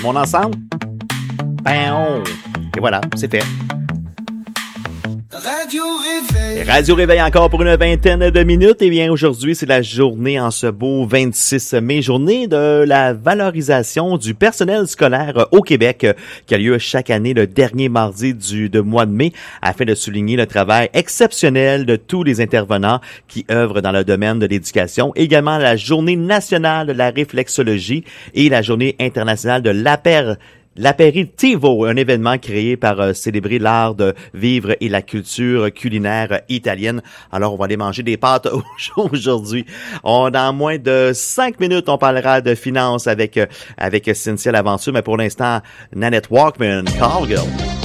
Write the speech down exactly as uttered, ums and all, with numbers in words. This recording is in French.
le monde ensemble? Bam! Et voilà, c'est fait. Radio Réveil. Radio Réveil encore pour une vingtaine de minutes. Eh bien, aujourd'hui, c'est la journée en ce beau vingt-six mai, journée de la valorisation du personnel scolaire au Québec, qui a lieu chaque année le dernier mardi du de mois de mai, afin de souligner le travail exceptionnel de tous les intervenants qui œuvrent dans le domaine de l'éducation. Également, la journée nationale de la réflexologie et la journée internationale de l'apér L'Aperitivo, un événement créé par euh, célébrer l'art de vivre et la culture culinaire italienne. Alors, on va aller manger des pâtes aujourd'hui. On, dans moins de cinq minutes, on parlera de finances avec, euh, avec Cynthia Laventure, mais pour l'instant, Nanette Walkman, Call Girl.